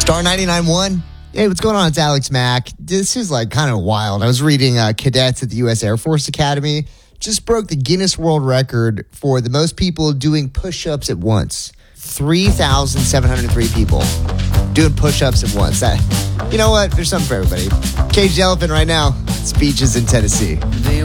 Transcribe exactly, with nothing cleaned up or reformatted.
Star ninety-nine point one. Hey, what's going on? It's Alex Mack. This is like kind of wild. I was reading uh, cadets at the U S Air Force Academy just broke the Guinness World Record for the most people doing push-ups at once. three thousand seven hundred three people doing push-ups at once. That, you know what? There's something for everybody. Caged Elephant right now. Speeches in Tennessee.